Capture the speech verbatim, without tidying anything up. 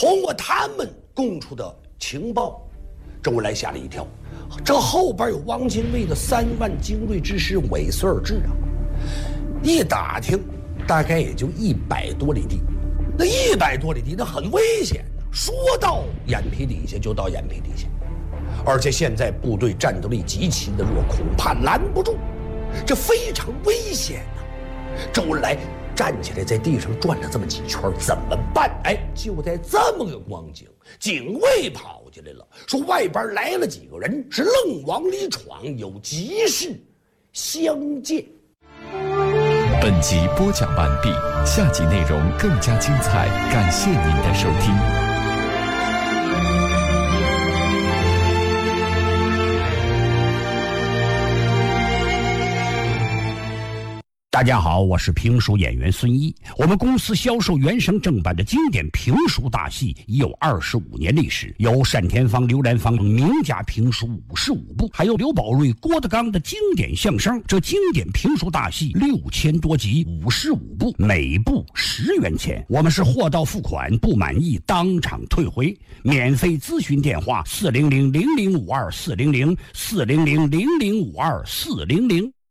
通过他们供出的情报，周恩来吓了一跳，这后边有汪精卫的三万精锐之师尾随而至啊！一打听，大概也就一百多里地，那一百多里地那很危险，说到眼皮底下就到眼皮底下，而且现在部队战斗力极其的弱，恐怕拦不住，这非常危险呐、啊！周恩来站起来在地上转了这么几圈，怎么办？哎，就在这么个光景，警卫跑进来了，说外边来了几个人，是愣往里闯，有急事相见。 本集播讲完毕，下集内容更加精彩，感谢您的收听。 大家好，我是评书演员孙一。我们公司销售原声正版的经典评书大戏已有二十五年历史，有单田芳、刘兰芳名家评书五十五部，还有刘宝瑞、郭德纲的经典相声。这经典评书大戏六千多集，五十五部，每部十元钱。我们是货到付款，不满意当场退回。免费咨询电话：四零零零零五二四零零四零零零零五二四零零。